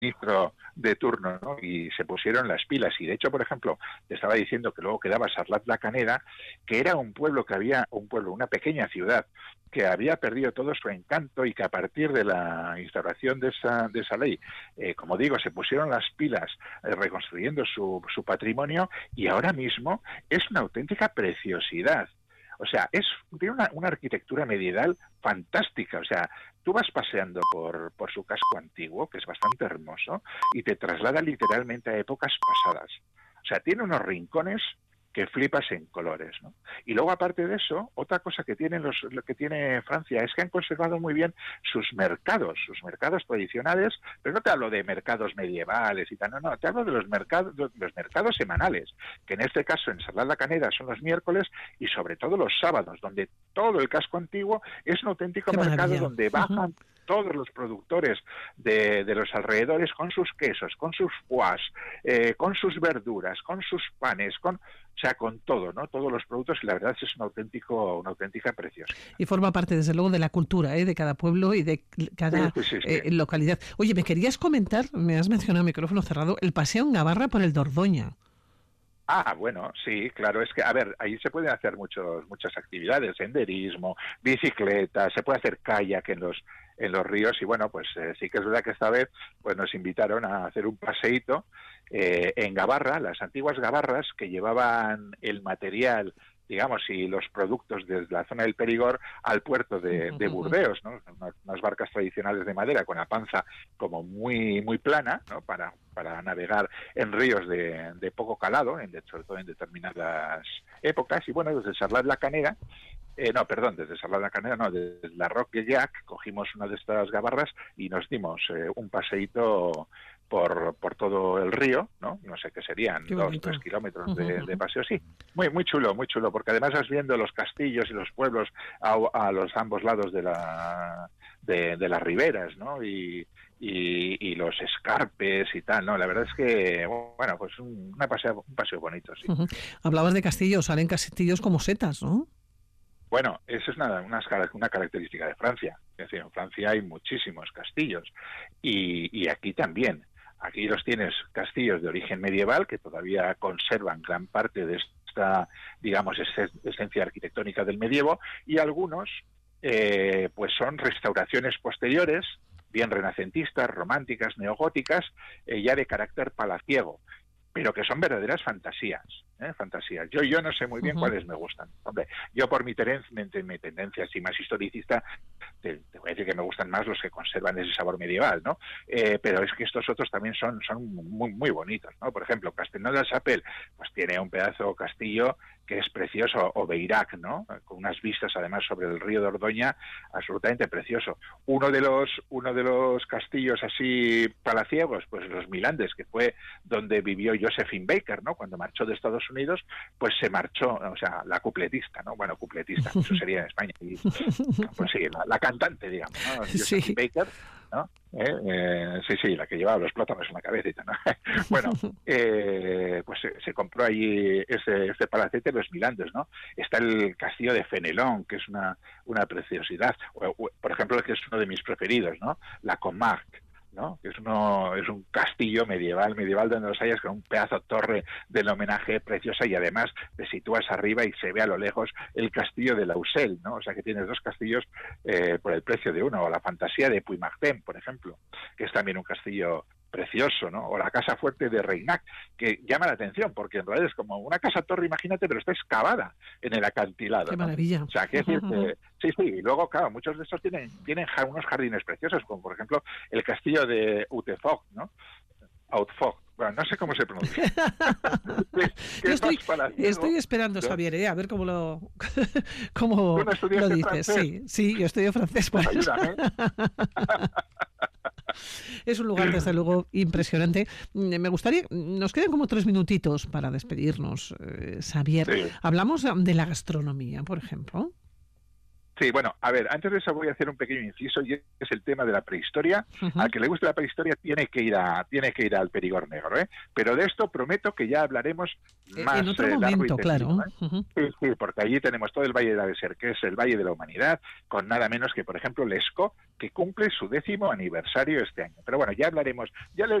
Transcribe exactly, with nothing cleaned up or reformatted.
ministro de turno, ¿no? Y se pusieron las pilas. Y de hecho, por ejemplo, te estaba diciendo que luego quedaba Sarlat-la-Canéda, que era un pueblo que había, un pueblo, una pequeña ciudad, que había perdido todo su encanto y que a partir de la instauración de esa, de esa ley, eh, como digo, se pusieron las pilas eh, reconstruyendo su, su patrimonio, y ahora mismo es una auténtica preciosidad. O sea, es tiene una, una arquitectura medieval fantástica. O sea, tú vas paseando por, por su casco antiguo, que es bastante hermoso, y te traslada literalmente a épocas pasadas. O sea, tiene unos rincones que flipas en colores, ¿no? Y luego, aparte de eso, otra cosa que tienen los, lo que tiene Francia es que han conservado muy bien sus mercados, sus mercados tradicionales, pero no te hablo de mercados medievales y tal, no, no, te hablo de los mercados, de los mercados semanales, que en este caso en Sarlat-la-Canéda son los miércoles y sobre todo los sábados, donde todo el casco antiguo es un auténtico Qué mercado maravilla. donde bajan uh-huh. todos los productores de, de los alrededores con sus quesos, con sus foies, eh, con sus verduras, con sus panes, con, o sea, con todo, ¿no? Todos los productos, y la verdad es que es un auténtico, una auténtica preciosidad. Y forma parte, desde luego, de la cultura, ¿eh? De cada pueblo y de cada sí, sí, sí. Eh, localidad. Oye, me querías comentar, me has mencionado micrófono cerrado, el paseo en Gabarra por el Dordoña. Ah, bueno, sí, claro, es que, a ver, ahí se pueden hacer muchos, muchas actividades, senderismo, bicicleta, se puede hacer kayak en los en los ríos, y bueno, pues eh, sí que es verdad que esta vez pues nos invitaron a hacer un paseíto eh, en Gabarra, las antiguas gabarras que llevaban el material, digamos, y los productos desde la zona del Perigord al puerto de, de Burdeos, ¿no? Unas, unas barcas tradicionales de madera con la panza como muy muy plana, ¿no? Para para navegar en ríos de, de poco calado, en, sobre todo en determinadas épocas. Y bueno, desde Sarlat-la-Canéda, eh, no, perdón, desde Sarlat-la-Canéda, no, desde la Roque-Llac cogimos una de estas gabarras y nos dimos eh, un paseíto por por todo el río, ¿no? No sé qué serían, qué dos, tres kilómetros uh-huh, de, de paseo, sí. Muy muy chulo, muy chulo, porque además vas viendo los castillos y los pueblos a, a los ambos lados de la de, de las riberas, ¿no? Y, y, y los escarpes y tal, ¿no? La verdad es que, bueno, pues un, una paseo, un paseo bonito, sí. Uh-huh. Hablabas de castillos, salen castillos como setas, ¿no? Bueno, esa es una, una, una característica de Francia. Es decir, en Francia hay muchísimos castillos y, y aquí también. Aquí los tienes castillos de origen medieval que todavía conservan gran parte de esta, digamos, esencia arquitectónica del medievo, y algunos eh, pues son restauraciones posteriores, bien renacentistas, románticas, neogóticas, eh, ya de carácter palaciego, pero que son verdaderas fantasías, ¿eh? fantasías. Yo yo no sé muy bien uh-huh. cuáles me gustan. Hombre, yo por mi, teren- mi tendencia así más historicista, te, te voy a decir que me gustan más los que conservan ese sabor medieval, ¿no? Eh, pero es que estos otros también son son muy muy bonitos, ¿no? Por ejemplo, Castelnau-de-la-Chapelle, pues tiene un pedazo castillo que es precioso, o Beirac, ¿no? Con unas vistas además sobre el río Dordoña, absolutamente precioso. Uno de los uno de los castillos así palaciegos, pues los Milandes, que fue donde vivió Josephine Baker, ¿no? Cuando marchó de Estados Unidos, pues se marchó, o sea, la cupletista, ¿no? Bueno, cupletista, eso sería en España. Y, pues sí, la, la cantante, digamos, ¿no? Josephine sí. Baker, ¿no? Eh, eh, sí, sí, la que llevaba los plátanos en la cabecita, ¿no? Bueno, eh, pues se, se compró allí ese, ese palacete, los Milandes, ¿no? Está el castillo de Fenelon, que es una, una preciosidad. O, o, por ejemplo, que es uno de mis preferidos, ¿no? La Comarque, ¿no? Que es uno es un castillo medieval, medieval donde los hayas, con un pedazo torre del homenaje preciosa, y además te sitúas arriba y se ve a lo lejos el castillo de Lausel, ¿no? O sea que tienes dos castillos eh, por el precio de uno, o la fantasía de Puy-Martin, por ejemplo, que es también un castillo precioso, ¿no? O la casa fuerte de Reignac, que llama la atención, porque en realidad es como una casa torre, imagínate, pero está excavada en el acantilado. ¡Qué ¿no? maravilla! O sea, que decir que, sí, sí, y luego, claro, muchos de estos tienen, tienen unos jardines preciosos, como por ejemplo el castillo de Hautefort, ¿no? Hautefort. Bueno, no sé cómo se pronuncia. Yo estoy, estoy esperando, ¿no? Xavier, ¿eh? A ver cómo lo cómo no lo dices. Francés? Sí, sí, yo estudio francés. Por pues ayúdame. Es un lugar, desde luego, impresionante. Me gustaría, nos quedan como tres minutitos para despedirnos, eh, Xavier. Sí. Hablamos de la gastronomía, por ejemplo. Sí, bueno, a ver, antes de eso voy a hacer un pequeño inciso y es el tema de la prehistoria. Uh-huh. Al que le guste la prehistoria tiene que ir a tiene que ir al Perigord Negro, ¿eh? Pero de esto prometo que ya hablaremos más en otro eh, momento, claro. ¿eh? Uh-huh. Sí, sí, porque allí tenemos todo el Valle de la Deser, que es el Valle de la Humanidad, con nada menos que, por ejemplo, Lesco, que cumple su décimo aniversario este año. Pero bueno, ya hablaremos, ya le